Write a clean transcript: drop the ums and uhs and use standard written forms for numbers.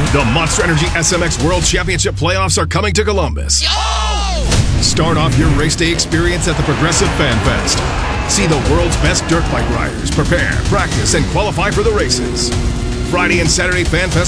The Monster Energy SMX World Championship playoffs are coming to Columbus. Start off your race day experience at the Progressive Fan Fest. See the world's best dirt bike riders prepare, practice, and qualify for the races. Friday and Saturday Fan Fest